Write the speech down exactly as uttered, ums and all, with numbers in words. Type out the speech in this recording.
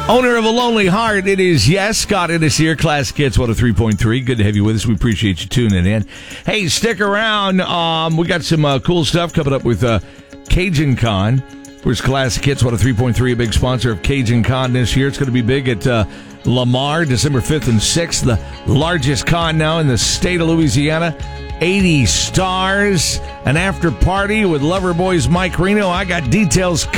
Owner of a lonely heart, it is, yes, Scott Innes here, Classic Hits one oh three point three. Good to have you with us. We appreciate you tuning in. Hey, stick around. Um, we got some uh, cool stuff coming up with uh, Cajun Con. Where's Classic Hits one oh three point three, a big sponsor of Cajun Con this year. It's going to be big at uh, Lamar, December fifth and sixth, the largest con now in the state of Louisiana. eighty stars, an after party with Loverboy's Mike Reno. I got details